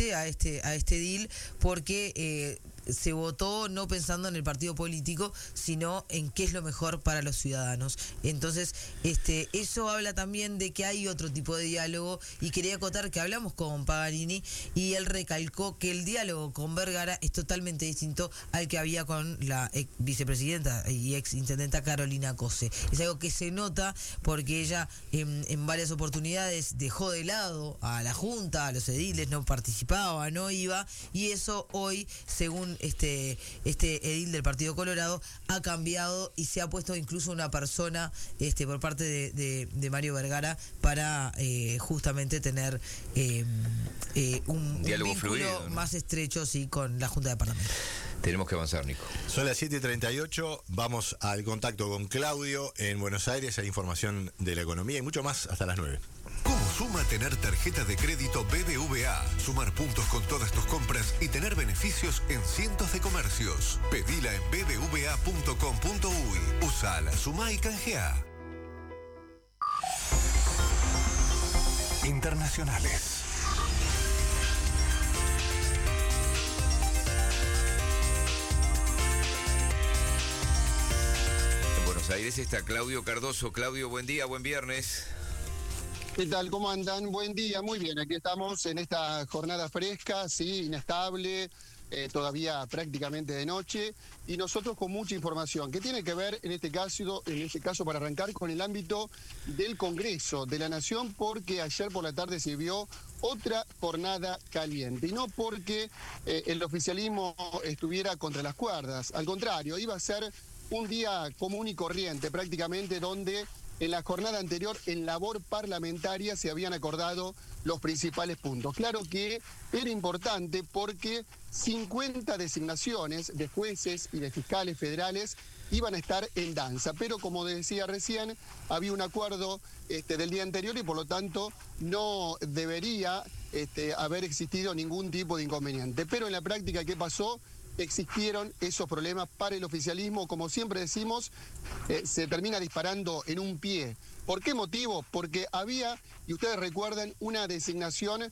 justamente a este edil porque se votó no pensando en el partido político, sino en qué es lo mejor para los ciudadanos. Entonces, eso habla también de que hay otro tipo de diálogo, y quería acotar que hablamos con Pagarini y él recalcó que el diálogo con Vergara es totalmente distinto al que había con la ex vicepresidenta y ex intendenta Carolina Cose. Es algo que se nota porque ella en varias oportunidades dejó de lado a la Junta, a los ediles, no participaba, no iba, y eso hoy, según este edil del Partido Colorado, ha cambiado y se ha puesto incluso una persona por parte de Mario Vergara para justamente tener un diálogo vínculo fluido, ¿no? más estrecho, sí, con la Junta de Parlamento. Tenemos que avanzar, Nico. Son las 7:38, vamos al contacto con Claudio en Buenos Aires, hay información de la economía y mucho más hasta las 9. ¿Cómo suma tener tarjeta de crédito BBVA? Sumar puntos con todas tus compras y tener beneficios en cientos de comercios. Pedila en bbva.com.uy. Usala, sumá y canjeá. Internacionales. En Buenos Aires está Claudio Cardoso. Claudio, buen día, buen viernes. ¿Qué tal? ¿Cómo andan? Buen día, muy bien. Aquí estamos en esta jornada fresca, sí, inestable, todavía prácticamente de noche, y nosotros con mucha información que tiene que ver en este caso para arrancar con el ámbito del Congreso de la Nación, porque ayer por la tarde se vio otra jornada caliente, y no porque el oficialismo estuviera contra las cuerdas, al contrario, iba a ser un día común y corriente prácticamente, donde en la jornada anterior, en labor parlamentaria, se habían acordado los principales puntos. Claro que era importante porque 50 designaciones de jueces y de fiscales federales iban a estar en danza, pero como decía recién, había un acuerdo del día anterior y por lo tanto no debería haber existido ningún tipo de inconveniente. Pero en la práctica, ¿qué pasó? Existieron esos problemas para el oficialismo, como siempre decimos, se termina disparando en un pie. ¿Por qué motivo? Porque había, y ustedes recuerdan, una designación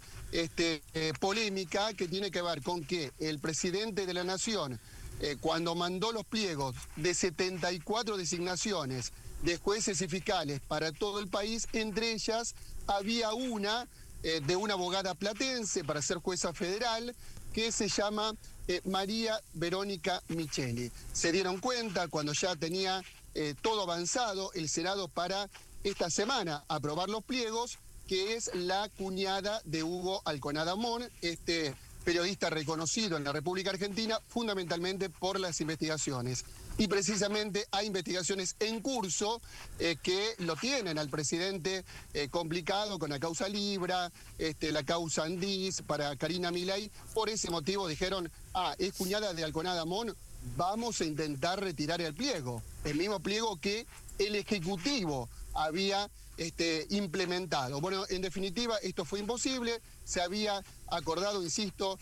polémica que tiene que ver con que el presidente de la Nación, cuando mandó los pliegos de 74 designaciones de jueces y fiscales para todo el país, entre ellas había una de una abogada platense para ser jueza federal, que se llama María Verónica Micheli. Se dieron cuenta cuando ya tenía todo avanzado el Senado para esta semana aprobar los pliegos, que es la cuñada de Hugo Alconada Mon, periodista reconocido en la República Argentina, fundamentalmente por las investigaciones. Y precisamente hay investigaciones en curso que lo tienen al presidente complicado con la causa Libra, la causa Andis para Karina Milei. Por ese motivo dijeron, es cuñada de Alconada Mon, vamos a intentar retirar el pliego. El mismo pliego que el Ejecutivo había implementado. Bueno, en definitiva, esto fue imposible. Se había acordado, insisto,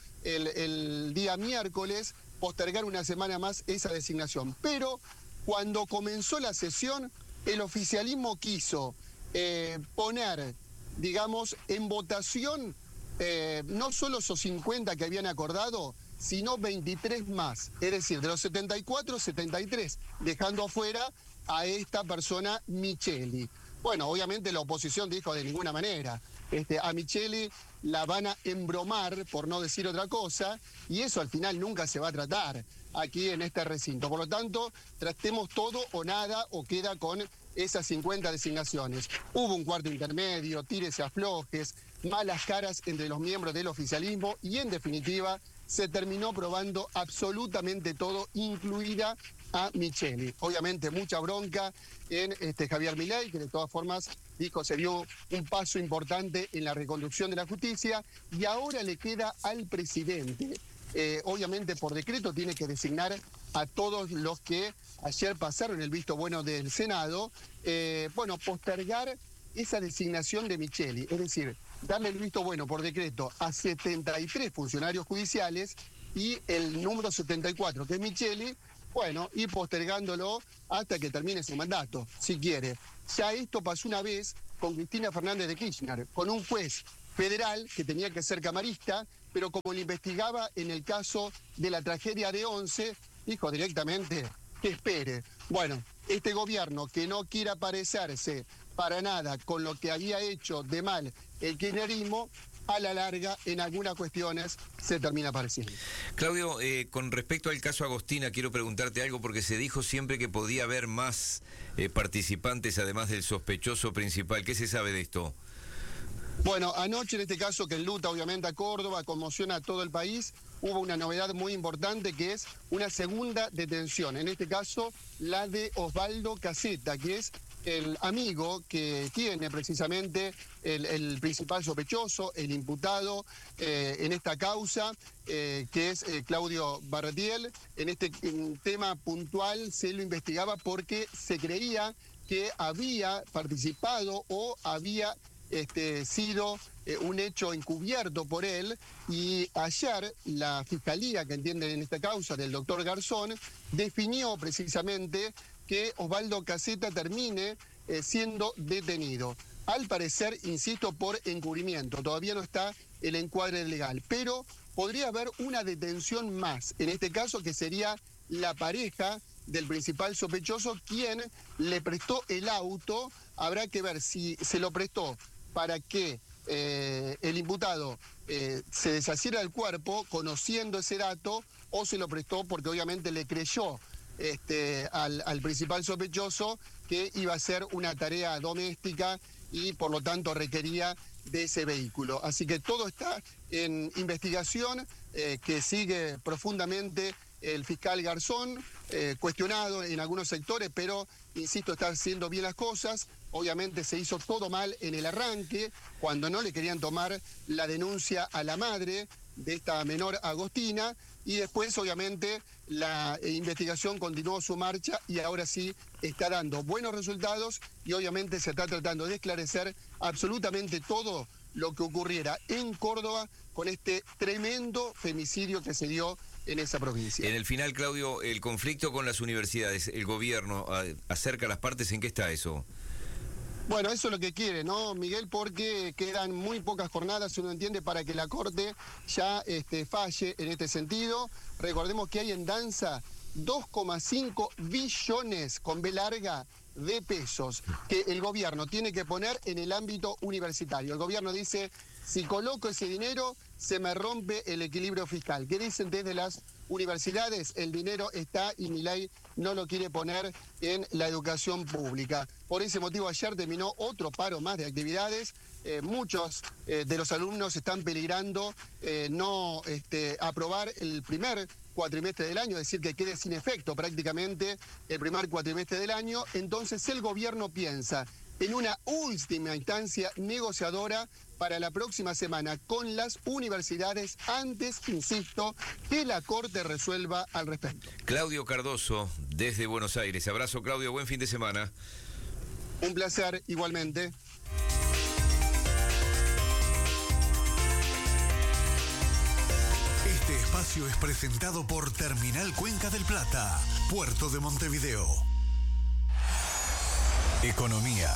el día miércoles, postergar una semana más esa designación. Pero cuando comenzó la sesión, el oficialismo quiso poner, digamos, en votación no solo esos 50 que habían acordado, sino 23 más. Es decir, de los 74, 73, dejando afuera a esta persona Micheli. Bueno, obviamente la oposición dijo de ninguna manera. A Micheli la van a embromar, por no decir otra cosa, y eso al final nunca se va a tratar aquí en este recinto. Por lo tanto, tratemos todo o nada, o queda con esas 50 designaciones. Hubo un cuarto intermedio, tires y aflojes, malas caras entre los miembros del oficialismo, y en definitiva se terminó probando absolutamente todo, incluida a Micheli. Obviamente mucha bronca en Javier Milei, que de todas formas dijo se dio un paso importante en la reconducción de la justicia, y ahora le queda al presidente. Obviamente por decreto tiene que designar a todos los que ayer pasaron el visto bueno del Senado, postergar esa designación de Micheli, es decir, darle el visto bueno por decreto a 73 funcionarios judiciales y el número 74, que es Micheli, y postergándolo hasta que termine su mandato, si quiere. Ya esto pasó una vez con Cristina Fernández de Kirchner, con un juez federal que tenía que ser camarista, pero como lo investigaba en el caso de la tragedia de Once, dijo directamente que espere. Bueno, este gobierno que no quiera parecerse para nada con lo que había hecho de mal el kirchnerismo, a la larga, en algunas cuestiones, se termina pareciendo. Claudio, con respecto al caso Agostina, quiero preguntarte algo porque se dijo siempre que podía haber más participantes además del sospechoso principal. ¿Qué se sabe de esto? Bueno, anoche en este caso que enluta obviamente a Córdoba, conmociona a todo el país, hubo una novedad muy importante que es una segunda detención. En este caso, la de Osvaldo Caseta, que es el amigo que tiene precisamente el principal sospechoso, el imputado en esta causa, que es Claudio Barretiel. En este tema puntual se lo investigaba porque se creía que había participado o había sido un hecho encubierto por él, y ayer la fiscalía que entiende en esta causa del doctor Garzón definió precisamente que Osvaldo Caseta termine siendo detenido. Al parecer, insisto, por encubrimiento. Todavía no está el encuadre legal, pero podría haber una detención más, en este caso que sería la pareja del principal sospechoso, quien le prestó el auto. Habrá que ver si se lo prestó para que el imputado se deshaciera del cuerpo, conociendo ese dato, o se lo prestó porque obviamente le creyó al principal sospechoso que iba a ser una tarea doméstica y por lo tanto requería de ese vehículo. Así que todo está en investigación que sigue profundamente el fiscal Garzón, cuestionado en algunos sectores, pero insisto, está haciendo bien las cosas. Obviamente se hizo todo mal en el arranque, cuando no le querían tomar la denuncia a la madre de esta menor Agostina, y después obviamente la investigación continuó su marcha y ahora sí está dando buenos resultados, y obviamente se está tratando de esclarecer absolutamente todo lo que ocurriera en Córdoba con este tremendo femicidio que se dio en esa provincia. En el final, Claudio, el conflicto con las universidades, el gobierno acerca a las partes, ¿en qué está eso? Bueno, eso es lo que quiere, ¿no, Miguel? Porque quedan muy pocas jornadas, uno entiende, para que la Corte ya falle en este sentido. Recordemos que hay en danza 2,5 billones con B larga de pesos que el gobierno tiene que poner en el ámbito universitario. El gobierno dice, si coloco ese dinero, se me rompe el equilibrio fiscal. ¿Qué dicen desde las universidades? El dinero está y Milei no lo quiere poner en la educación pública. Por ese motivo ayer terminó otro paro más de actividades. Muchos de los alumnos están peligrando no aprobar el primer cuatrimestre del año, es decir, que quede sin efecto prácticamente el primer cuatrimestre del año. Entonces el gobierno piensa en una última instancia negociadora para la próxima semana con las universidades antes, insisto, que la Corte resuelva al respecto. Claudio Cardoso, desde Buenos Aires. Abrazo, Claudio, buen fin de semana. Un placer, igualmente. Este espacio es presentado por Terminal Cuenca del Plata, Puerto de Montevideo. Economía.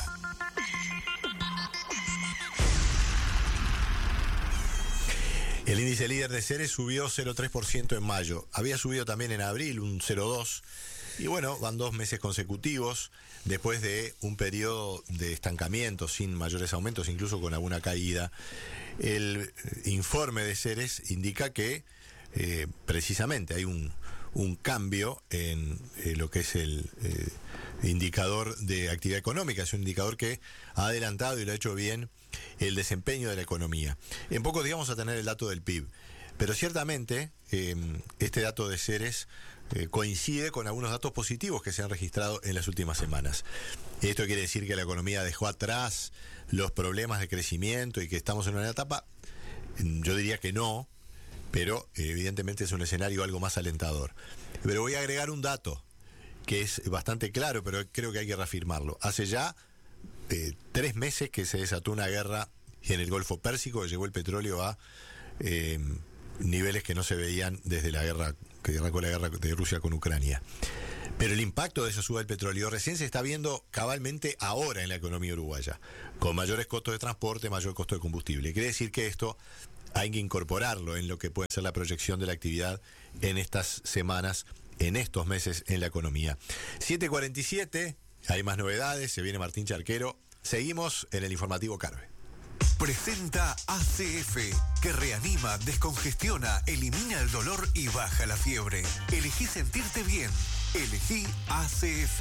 El índice líder de Ceres subió 0,3% en mayo. Había subido también en abril un 0,2%. Y bueno, van 2 meses consecutivos después de un periodo de estancamiento sin mayores aumentos, incluso con alguna caída. El informe de Ceres indica que precisamente hay un cambio en lo que es el indicador de actividad económica. Es un indicador que ha adelantado y lo ha hecho bien el desempeño de la economía. En pocos días vamos a tener el dato del PIB, pero ciertamente este dato de Ceres coincide con algunos datos positivos que se han registrado en las últimas semanas. Esto quiere decir que la economía dejó atrás los problemas de crecimiento y que estamos en una etapa. Yo diría que no, pero evidentemente es un escenario algo más alentador. Pero voy a agregar un dato que es bastante claro, pero creo que hay que reafirmarlo. Hace ya 3 meses que se desató una guerra en el Golfo Pérsico, que llevó el petróleo a niveles que no se veían desde la guerra que arrancó la guerra de Rusia con Ucrania. Pero el impacto de esa suba del petróleo recién se está viendo cabalmente ahora en la economía uruguaya, con mayores costos de transporte, mayor costo de combustible. Quiere decir que esto hay que incorporarlo en lo que puede ser la proyección de la actividad en estas semanas, en estos meses en la economía. 7:47, hay más novedades, se viene Martín Charquero. Seguimos en el informativo Carve. Presenta ACF, que reanima, descongestiona, elimina el dolor y baja la fiebre. Elegí sentirte bien. Elegí ACF.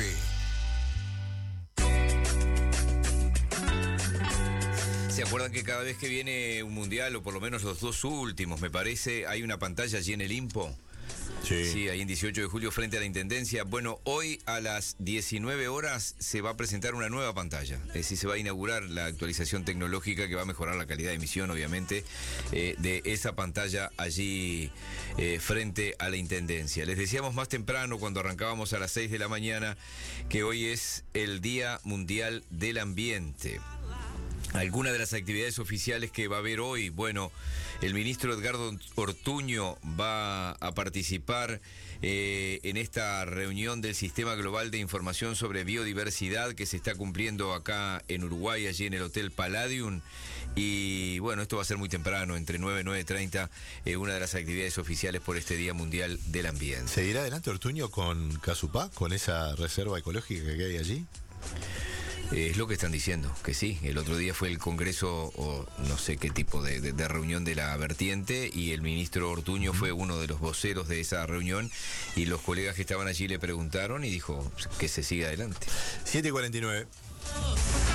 ¿Se acuerdan que cada vez que viene un mundial, o por lo menos los dos últimos, me parece, hay una pantalla allí en el INPO? Sí, ahí en 18 de julio frente a la Intendencia. Bueno, hoy a las 19 horas se va a presentar una nueva pantalla. Es decir, se va a inaugurar la actualización tecnológica que va a mejorar la calidad de emisión, obviamente, de esa pantalla allí frente a la Intendencia. Les decíamos más temprano, cuando arrancábamos a las 6 de la mañana, que hoy es el Día Mundial del Ambiente. Algunas de las actividades oficiales que va a haber hoy, bueno, el ministro Edgardo Ortuño va a participar en esta reunión del Sistema Global de Información sobre Biodiversidad que se está cumpliendo acá en Uruguay, allí en el Hotel Palladium. Y bueno, esto va a ser muy temprano, entre 9 y 9:30, una de las actividades oficiales por este Día Mundial del Ambiente. ¿Seguirá adelante Ortuño con Casupá, con esa reserva ecológica que hay allí? Es lo que están diciendo, que sí. El otro día fue el congreso, o no sé qué tipo de reunión de la vertiente, y el ministro Ortuño fue uno de los voceros de esa reunión, y los colegas que estaban allí le preguntaron y dijo que se siga adelante. 7:49.